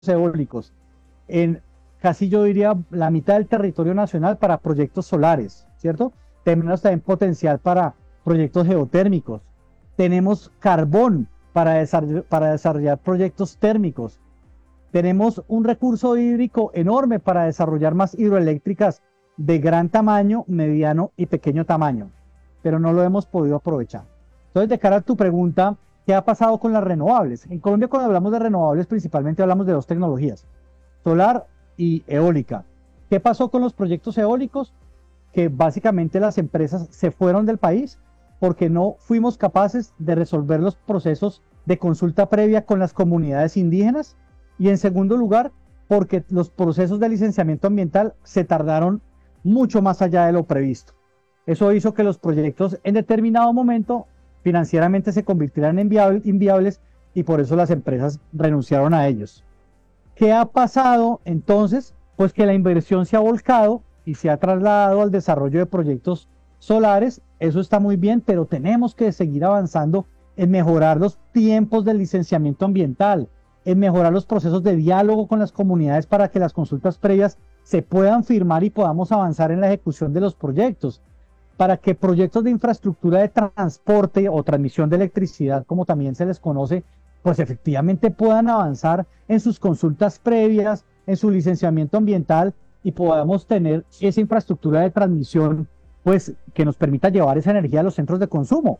eólicos, en casi yo diría la mitad del territorio nacional para proyectos solares, ¿cierto? Tenemos también potencial para proyectos geotérmicos, tenemos carbón para desarrollar proyectos térmicos, tenemos un recurso hídrico enorme para desarrollar más hidroeléctricas de gran tamaño, mediano y pequeño tamaño, pero no lo hemos podido aprovechar. Entonces, de cara a tu pregunta, ¿qué ha pasado con las renovables? En Colombia, cuando hablamos de renovables, principalmente hablamos de dos tecnologías, solar y eólica. ¿Qué pasó con los proyectos eólicos? Que básicamente las empresas se fueron del país porque no fuimos capaces de resolver los procesos de consulta previa con las comunidades indígenas, y en segundo lugar, porque los procesos de licenciamiento ambiental se tardaron mucho más allá de lo previsto. Eso hizo que los proyectos en determinado momento financieramente se convirtieran en inviables, y por eso las empresas renunciaron a ellos. ¿Qué ha pasado entonces? Pues que la inversión se ha volcado y se ha trasladado al desarrollo de proyectos solares. Eso está muy bien, pero tenemos que seguir avanzando en mejorar los tiempos del licenciamiento ambiental, en mejorar los procesos de diálogo con las comunidades para que las consultas previas se puedan firmar y podamos avanzar en la ejecución de los proyectos, para que proyectos de infraestructura de transporte o transmisión de electricidad, como también se les conoce, pues efectivamente puedan avanzar en sus consultas previas, en su licenciamiento ambiental, y podamos tener esa infraestructura de transmisión, pues que nos permita llevar esa energía a los centros de consumo.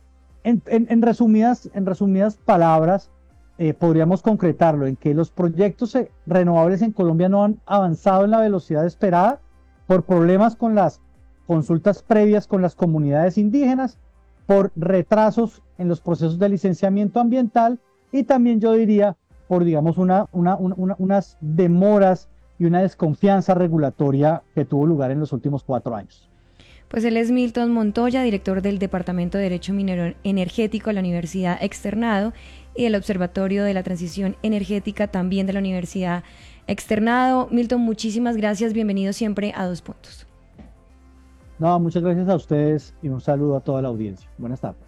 En resumidas palabras, podríamos concretarlo en que los proyectos renovables en Colombia no han avanzado en la velocidad esperada por problemas con las consultas previas con las comunidades indígenas, por retrasos en los procesos de licenciamiento ambiental, y también yo diría por, digamos, unas demoras y una desconfianza regulatoria que tuvo lugar en los últimos 4 años. Pues él es Milton Montoya, director del Departamento de Derecho Minero Energético de la Universidad Externado y del Observatorio de la Transición Energética también de la Universidad Externado. Milton, muchísimas gracias, bienvenido siempre a Dos Puntos. No, muchas gracias a ustedes y un saludo a toda la audiencia. Buenas tardes.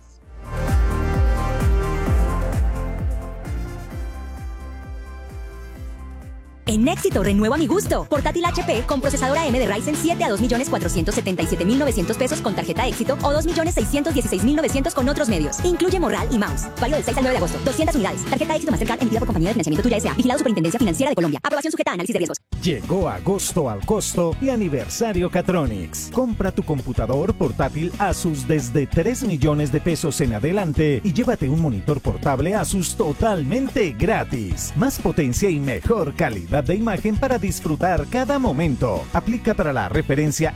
En Éxito renuevo a mi gusto. Portátil HP con procesadora AMD Ryzen 7 a 2.477.900 pesos con tarjeta Éxito o 2.616.900 con otros medios. Incluye morral y mouse. Válido del 6 al 9 de agosto. 200 unidades. Tarjeta Éxito Mastercard emitida por Compañía de Financiamiento Tuya S.A. Vigilado Superintendencia Financiera de Colombia. Aprobación sujeta a análisis de riesgos. Llegó agosto al costo y aniversario Catronics. Compra tu computador portátil Asus desde 3 millones de pesos en adelante y llévate un monitor portable Asus totalmente gratis. Más potencia y mejor calidad de imagen para disfrutar cada momento. Aplica para la referencia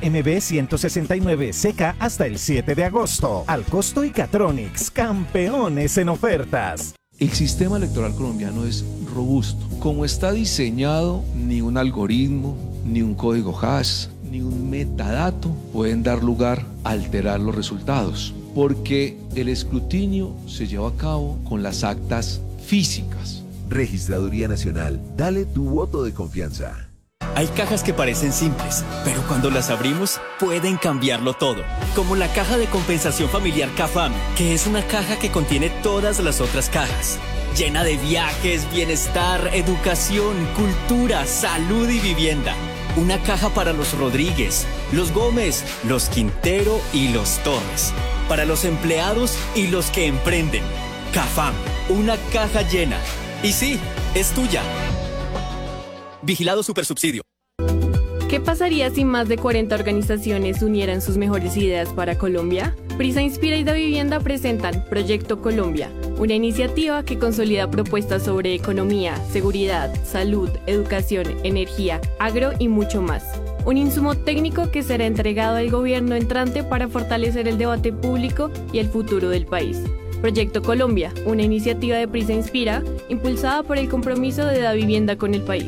MB169CK hasta el 7 de agosto. Al costo y Catronics, campeones en ofertas. El sistema electoral colombiano es robusto. Como está diseñado, ni un algoritmo, ni un código hash, ni un metadato pueden dar lugar a alterar los resultados, porque el escrutinio se lleva a cabo con las actas físicas. Registraduría Nacional, dale tu voto de confianza. Hay cajas que parecen simples, pero cuando las abrimos pueden cambiarlo todo. Como la caja de compensación familiar CAFAM, que es una caja que contiene todas las otras cajas. Llena de viajes, bienestar, educación, cultura, salud y vivienda. Una caja para los Rodríguez, los Gómez, los Quintero y los Torres. Para los empleados y los que emprenden. CAFAM, una caja llena. Y sí, es tuya. Vigilado Supersubsidio. ¿Qué pasaría si más de 40 organizaciones unieran sus mejores ideas para Colombia? Prisa Inspira y Davivienda presentan Proyecto Colombia, una iniciativa que consolida propuestas sobre economía, seguridad, salud, educación, energía, agro y mucho más. Un insumo técnico que será entregado al gobierno entrante para fortalecer el debate público y el futuro del país. Proyecto Colombia, una iniciativa de Prisa Inspira, impulsada por el compromiso de Davivienda con el país.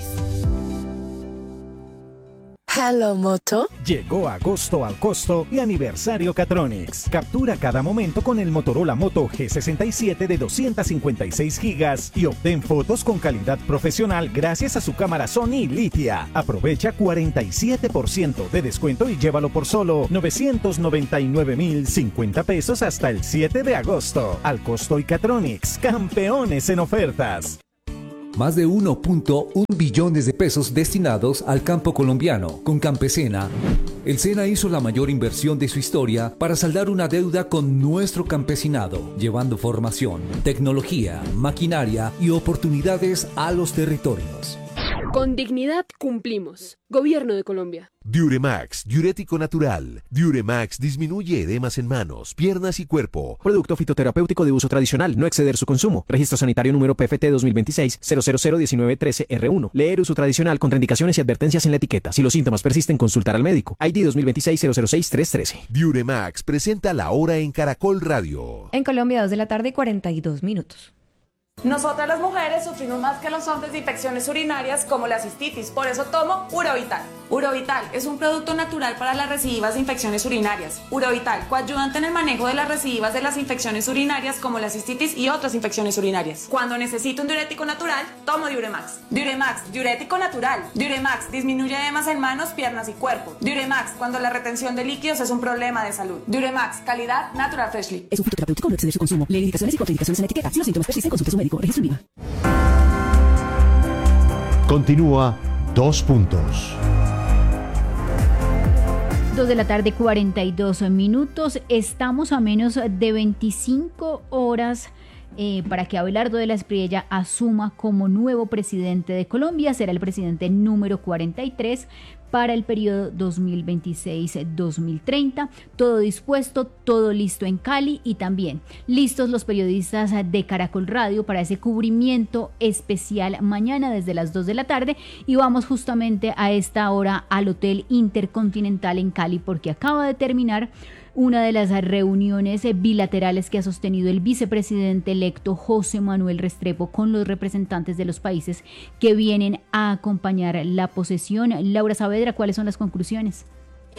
Hello Moto. Llegó agosto al costo y aniversario Catronics. Captura cada momento con el Motorola Moto G67 de 256 GB y obtén fotos con calidad profesional gracias a su cámara Sony Litia. Aprovecha 47% de descuento y llévalo por solo 999.050 pesos hasta el 7 de agosto. Al costo y Catronics, campeones en ofertas. Más de 1.1 billones de pesos destinados al campo colombiano. Con Campesina, el SENA hizo la mayor inversión de su historia para saldar una deuda con nuestro campesinado, llevando formación, tecnología, maquinaria y oportunidades a los territorios. Con dignidad cumplimos. Gobierno de Colombia. Diuremax, diurético natural. Diuremax disminuye edemas en manos, piernas y cuerpo. Producto fitoterapéutico de uso tradicional, no exceder su consumo. Registro sanitario número PFT 2026-0001913-R1. Leer uso tradicional, contraindicaciones y advertencias en la etiqueta. Si los síntomas persisten, consultar al médico. ID 2026-006-313. Diuremax presenta La Hora en Caracol Radio. En Colombia, 2 de la tarde, 42 minutos. Nosotras las mujeres sufrimos más que los hombres de infecciones urinarias como la cistitis, por eso tomo Urovital. Urovital es un producto natural para las recidivas de infecciones urinarias. Urovital, coayudante en el manejo de las recidivas de las infecciones urinarias como la cistitis y otras infecciones urinarias. Cuando necesito un diurético natural, tomo Diuremax. Diuremax, diurético natural. Diuremax disminuye edemas en manos, piernas y cuerpo. Diuremax, cuando la retención de líquidos es un problema de salud. Diuremax, calidad Natural Freshly. Es un fitoterapéutico, no exceder su consumo. Lee indicaciones y contraindicaciones en la etiqueta. Si los síntomas persisten, consulte a su médico. Registro INVIMA. Continúa 2 puntos. 2 de la tarde, 42 minutos. Estamos a menos de 25 horas para que Abelardo de la Espriella asuma como nuevo presidente de Colombia. Será el presidente número 43 para el periodo 2026-2030. Todo dispuesto, todo listo en Cali y también listos los periodistas de Caracol Radio para ese cubrimiento especial mañana desde las 2 de la tarde. Y vamos justamente a esta hora al Hotel Intercontinental en Cali porque acaba de terminar una de las reuniones bilaterales que ha sostenido el vicepresidente electo José Manuel Restrepo con los representantes de los países que vienen a acompañar la posesión. Laura Saavedra, ¿cuáles son las conclusiones?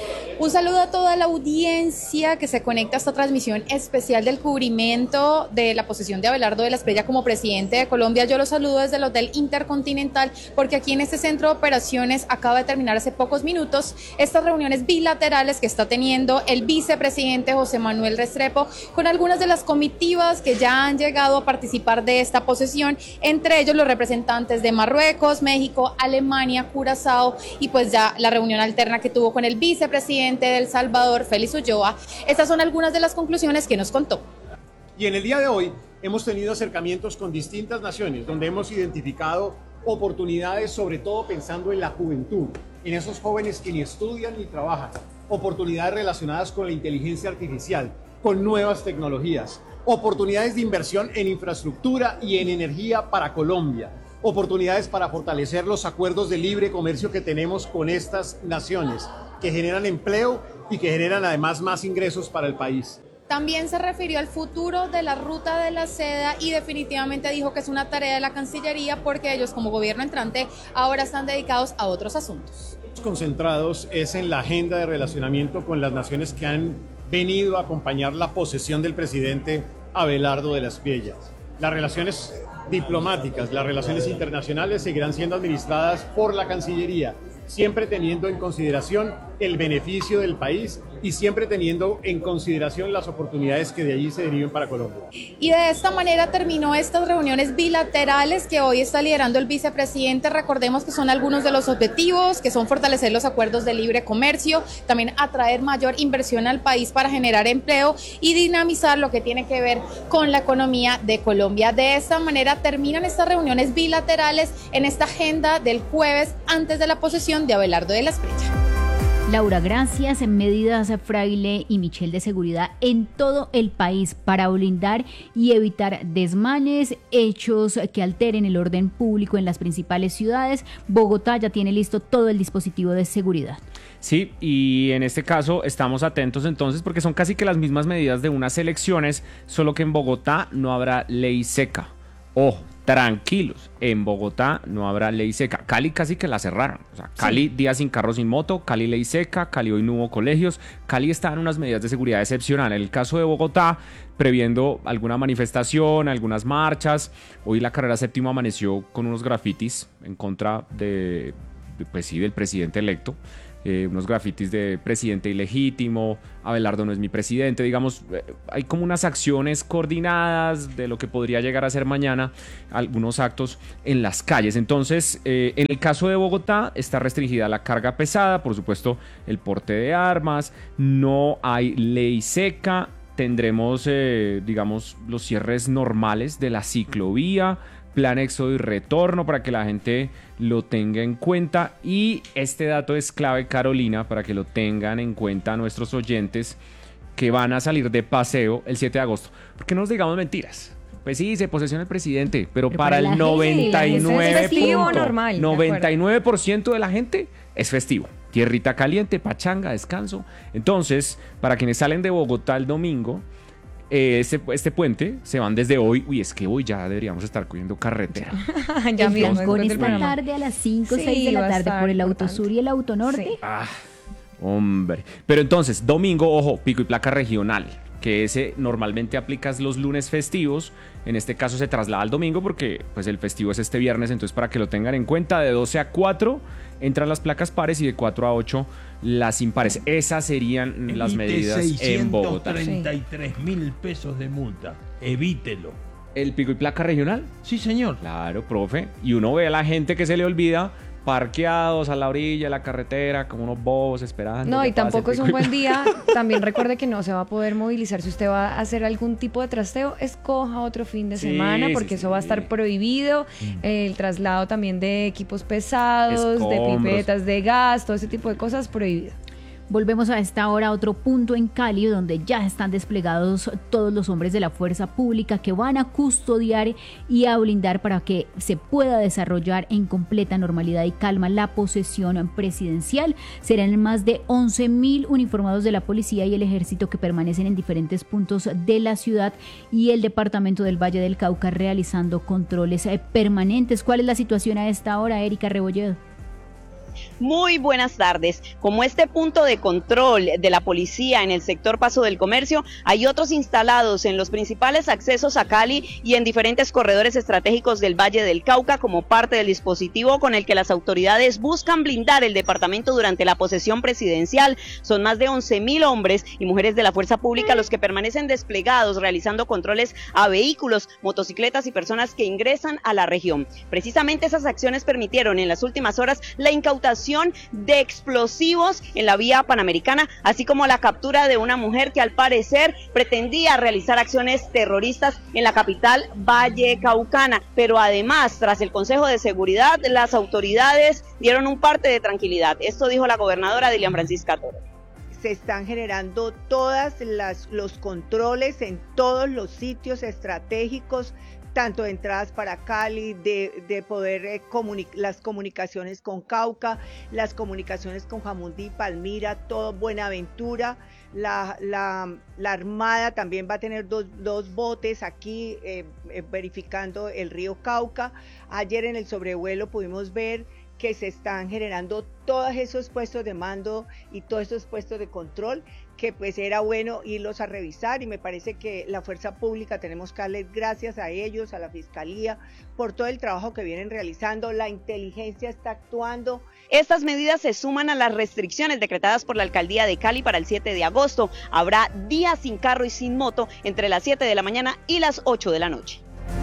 Un saludo a toda la audiencia que se conecta a esta transmisión especial del cubrimiento de la posesión de Abelardo de la Espriella como presidente de Colombia. Yo los saludo desde el Hotel Intercontinental porque aquí en este centro de operaciones acaba de terminar hace pocos minutos estas reuniones bilaterales que está teniendo el vicepresidente José Manuel Restrepo con algunas de las comitivas que ya han llegado a participar de esta posesión, entre ellos los representantes de Marruecos, México, Alemania, Curazao y pues ya la reunión alterna que tuvo con el vicepresidente de El Salvador, Félix Ulloa. Estas son algunas de las conclusiones que nos contó. Y en el día de hoy hemos tenido acercamientos con distintas naciones donde hemos identificado oportunidades, sobre todo pensando en la juventud, en esos jóvenes que ni estudian ni trabajan, oportunidades relacionadas con la inteligencia artificial, con nuevas tecnologías, oportunidades de inversión en infraestructura y en energía para Colombia, oportunidades para fortalecer los acuerdos de libre comercio que tenemos con estas naciones, que generan empleo y que generan además más ingresos para el país. También se refirió al futuro de la ruta de la seda y definitivamente dijo que es una tarea de la Cancillería porque ellos como gobierno entrante ahora están dedicados a otros asuntos. Concentrados es en la agenda de relacionamiento con las naciones que han venido a acompañar la posesión del presidente Abelardo de la Espriella. Las relaciones diplomáticas, las relaciones internacionales seguirán siendo administradas por la Cancillería, siempre teniendo en consideración el beneficio del país y siempre teniendo en consideración las oportunidades que de allí se deriven para Colombia. Y de esta manera terminó estas reuniones bilaterales que hoy está liderando el vicepresidente. Recordemos que son algunos de los objetivos, que son fortalecer los acuerdos de libre comercio, también atraer mayor inversión al país para generar empleo y dinamizar lo que tiene que ver con la economía de Colombia. De esta manera terminan estas reuniones bilaterales en esta agenda del jueves antes de la posesión de Abelardo de la Espriella. Laura, gracias. Medidas Fraile y Michel de seguridad en todo el país para blindar y evitar desmanes, hechos que alteren el orden público en las principales ciudades. Bogotá ya tiene listo todo el dispositivo de seguridad. Sí, y en este caso estamos atentos entonces porque son casi que las mismas medidas de unas elecciones, solo que en Bogotá no habrá ley seca. Ojo, tranquilos, en Bogotá no habrá ley seca. Cali casi que la cerraron. O sea, Cali, sí. Día sin carro, sin moto, Cali ley seca, Cali hoy no hubo colegios, Cali está en unas medidas de seguridad excepcional. En el caso de Bogotá, previendo alguna manifestación, algunas marchas, hoy la carrera séptima amaneció con unos grafitis en contra del presidente electo. unos grafitis de presidente ilegítimo, Abelardo no es mi presidente, digamos, hay como unas acciones coordinadas de lo que podría llegar a ser mañana algunos actos en las calles. Entonces, en el caso de Bogotá está restringida la carga pesada, por supuesto el porte de armas, no hay ley seca, tendremos, digamos, los cierres normales de la ciclovía, plan éxodo y retorno para que la gente lo tenga en cuenta. Y este dato es clave, Carolina, para que lo tengan en cuenta nuestros oyentes que van a salir de paseo el 7 de agosto. Porque no nos digamos mentiras. Pues sí, se posesiona el presidente, pero para el 99% de la gente es festivo. Tierrita caliente, pachanga, descanso. Entonces, para quienes salen de Bogotá el domingo, este puente se van desde hoy. Uy, es que hoy ya deberíamos estar cogiendo carretera. Ya mismo, con esta tarde a las 5 o 6 de la tarde por el Autosur y el Autonorte. Sí. Hombre. Pero entonces, domingo, ojo, pico y placa regional, que ese normalmente aplicas los lunes festivos. En este caso se traslada al domingo porque pues el festivo es este viernes. Entonces, para que lo tengan en cuenta, de 12 a 4 entran las placas pares y de 4 a 8 las impares. Esas serían las medidas en Bogotá. 633.000 pesos de multa. Evítelo. ¿El pico y placa regional? Sí, señor. Claro, profe. Y uno ve a la gente que se le olvida parqueados a la orilla de la carretera como unos bobos esperando. No, y tampoco es un buen día. También recuerde que no se va a poder movilizar. Si usted va a hacer algún tipo de trasteo, escoja otro fin de semana, porque eso va a estar prohibido. El traslado también de equipos pesados, de pipetas de gas, todo ese tipo de cosas prohibido. Volvemos a esta hora a otro punto en Cali, donde ya están desplegados todos los hombres de la fuerza pública que van a custodiar y a blindar para que se pueda desarrollar en completa normalidad y calma la posesión presidencial. Serán más de 11.000 uniformados de la policía y el ejército que permanecen en diferentes puntos de la ciudad y el departamento del Valle del Cauca realizando controles permanentes. ¿Cuál es la situación a esta hora, Erika Rebolledo? Muy buenas tardes. Como este punto de control de la policía en el sector Paso del Comercio, hay otros instalados en los principales accesos a Cali y en diferentes corredores estratégicos del Valle del Cauca como parte del dispositivo con el que las autoridades buscan blindar el departamento durante la posesión presidencial. Son más de 11.000 hombres y mujeres de la fuerza pública los que permanecen desplegados realizando controles a vehículos, motocicletas y personas que ingresan a la región. Precisamente esas acciones permitieron en las últimas horas la incautación de explosivos en la vía panamericana, así como la captura de una mujer que al parecer pretendía realizar acciones terroristas en la capital vallecaucana. Pero además, tras el Consejo de Seguridad, las autoridades dieron un parte de tranquilidad. Esto dijo la gobernadora Dilian Francisca Toro. Se están generando todos los controles en todos los sitios estratégicos, tanto de entradas para Cali, de poder las comunicaciones con Cauca, las comunicaciones con Jamundí, Palmira, todo Buenaventura. La Armada también va a tener dos botes aquí verificando el río Cauca. Ayer en el sobrevuelo pudimos ver que se están generando todos esos puestos de mando y todos esos puestos de control, que pues era bueno irlos a revisar, y me parece que la fuerza pública tenemos que darles gracias a ellos, a la Fiscalía, por todo el trabajo que vienen realizando. La inteligencia está actuando. Estas medidas se suman a las restricciones decretadas por la Alcaldía de Cali para el 7 de agosto. Habrá días sin carro y sin moto entre las 7 de la mañana y las 8 de la noche.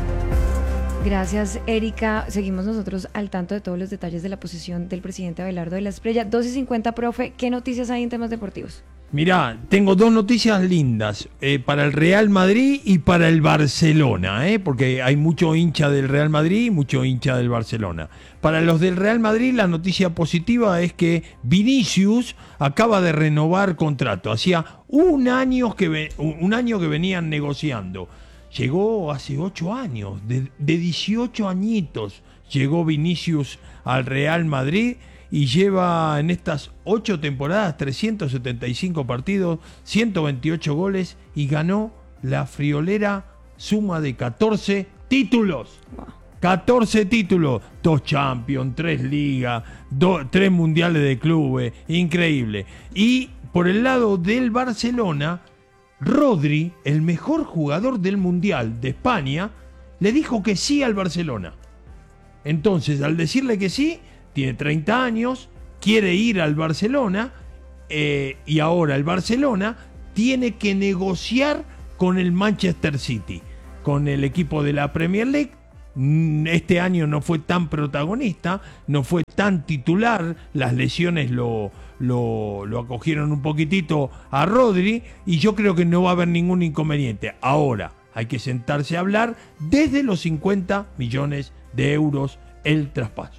Gracias, Erika. Seguimos nosotros al tanto de todos los detalles de la posesión del presidente Abelardo de la Espriella. 2:50, profe, ¿qué noticias hay en temas deportivos? Mirá, tengo dos noticias lindas para el Real Madrid y para el Barcelona, porque hay mucho hincha del Real Madrid y mucho hincha del Barcelona. Para los del Real Madrid, la noticia positiva es que Vinicius acaba de renovar contrato. Hacía un año que venían negociando. Llegó hace 8 años, de 18 añitos, llegó Vinicius al Real Madrid y lleva en estas 8 temporadas 375 partidos, 128 goles y ganó la friolera suma de 14 títulos. 14 títulos, 2 Champions, 3 Ligas, 3 Mundiales de Clubes, increíble. Y por el lado del Barcelona, Rodri, el mejor jugador del Mundial de España, le dijo que sí al Barcelona. Entonces, al decirle que sí, tiene 30 años, quiere ir al Barcelona y ahora el Barcelona tiene que negociar con el Manchester City, con el equipo de la Premier League. Este año no fue tan protagonista, no fue tan titular, las lesiones lo acogieron un poquitito a Rodri y yo creo que no va a haber ningún inconveniente. Ahora hay que sentarse a hablar desde los 50 millones de euros el traspaso.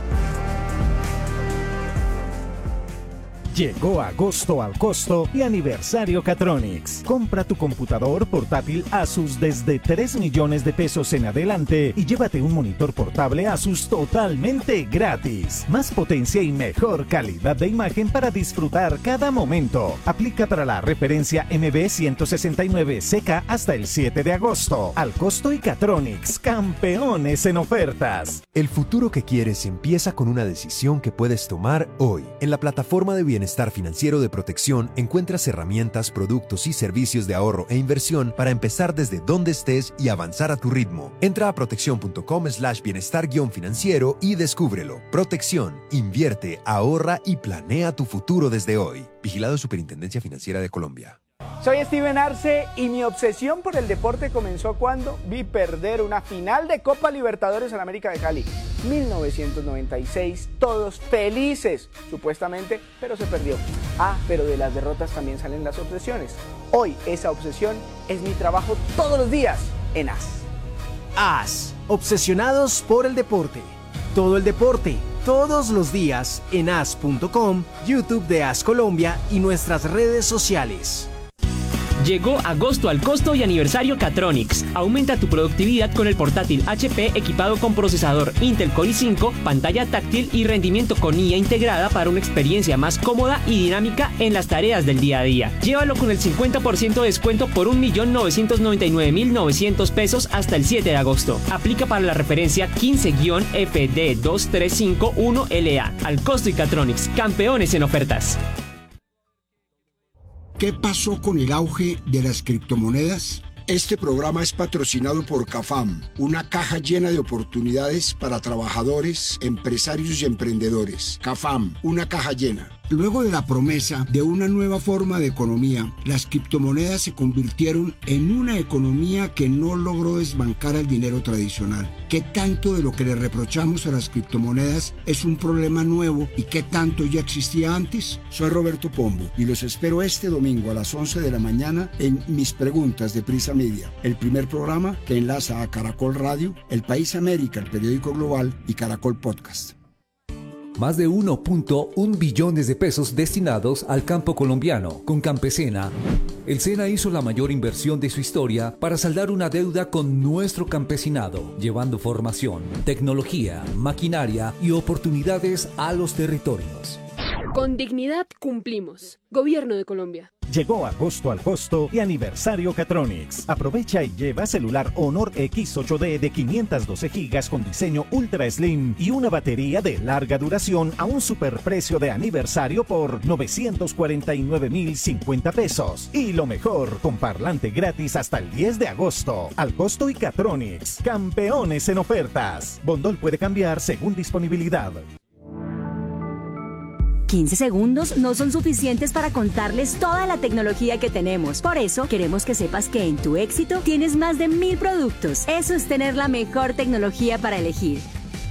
Llegó agosto al costo y aniversario Catronics. Compra tu computador portátil Asus desde 3 millones de pesos en adelante y llévate un monitor portable Asus totalmente gratis. Más potencia y mejor calidad de imagen para disfrutar cada momento. Aplica para la referencia MB169CK hasta el 7 de agosto. Al costo y Catronics, campeones en ofertas. El futuro que quieres empieza con una decisión que puedes tomar hoy. En la plataforma de bienestar financiero de Protección encuentras herramientas, productos y servicios de ahorro e inversión para empezar desde donde estés y avanzar a tu ritmo. Entra a protección.com/bienestar-financiero y descúbrelo. Protección, invierte, ahorra y planea tu futuro desde hoy. Vigilado Superintendencia Financiera de Colombia. Soy Steven Arce y mi obsesión por el deporte comenzó cuando vi perder una final de Copa Libertadores en América de Cali. 1996, todos felices, supuestamente, pero se perdió. Pero de las derrotas también salen las obsesiones. Hoy esa obsesión es mi trabajo todos los días en AS. AS, obsesionados por el deporte. Todo el deporte, todos los días en as.com, YouTube de AS Colombia y nuestras redes sociales. Llegó agosto al costo y aniversario Catronics. Aumenta tu productividad con el portátil HP equipado con procesador Intel Core i5, pantalla táctil y rendimiento con IA integrada para una experiencia más cómoda y dinámica en las tareas del día a día. Llévalo con el 50% de descuento por 1.999.900 pesos hasta el 7 de agosto. Aplica para la referencia 15-FD2351LA. Al costo y Catronics, campeones en ofertas. ¿Qué pasó con el auge de las criptomonedas? Este programa es patrocinado por CAFAM, una caja llena de oportunidades para trabajadores, empresarios y emprendedores. CAFAM, una caja llena. Luego de la promesa de una nueva forma de economía, las criptomonedas se convirtieron en una economía que no logró desbancar al dinero tradicional. ¿Qué tanto de lo que le reprochamos a las criptomonedas es un problema nuevo y qué tanto ya existía antes? Soy Roberto Pombo y los espero este domingo a las 11 de la mañana en Mis Preguntas de Prisa Media, el primer programa que enlaza a Caracol Radio, El País América, el periódico global y Caracol Podcast. Más de 1.1 billones de pesos destinados al campo colombiano. Con Campesena, el SENA hizo la mayor inversión de su historia para saldar una deuda con nuestro campesinado, llevando formación, tecnología, maquinaria y oportunidades a los territorios. Con dignidad cumplimos. Gobierno de Colombia. Llegó agosto al costo y aniversario Catronics. Aprovecha y lleva celular Honor X8D de 512 GB con diseño Ultra Slim y una batería de larga duración a un superprecio de aniversario por 949.050 pesos. Y lo mejor, con parlante gratis hasta el 10 de agosto. Al costo y Catronics, campeones en ofertas. Bondol puede cambiar según disponibilidad. 15 segundos no son suficientes para contarles toda la tecnología que tenemos. Por eso, queremos que sepas que en Tu Éxito tienes más de 1000 productos. Eso es tener la mejor tecnología para elegir.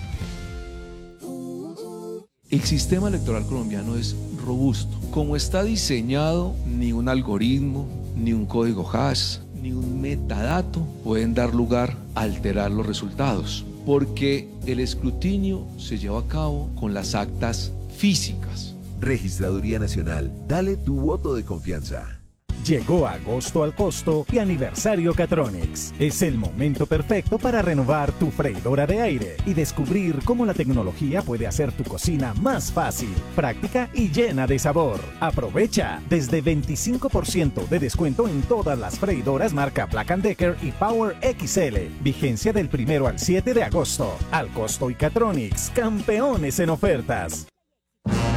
El sistema electoral colombiano es robusto. Como está diseñado, ni un algoritmo, ni un código hash, ni un metadato pueden dar lugar a alterar los resultados, porque el escrutinio se lleva a cabo con las actas físicas. Registraduría Nacional, dale tu voto de confianza. Llegó agosto al costo y aniversario Catronics. Es el momento perfecto para renovar tu freidora de aire y descubrir cómo la tecnología puede hacer tu cocina más fácil, práctica y llena de sabor. Aprovecha desde 25% de descuento en todas las freidoras marca Black & Decker y Power XL. Vigencia del 1 al 7 de agosto. Al costo y Catronics, campeones en ofertas.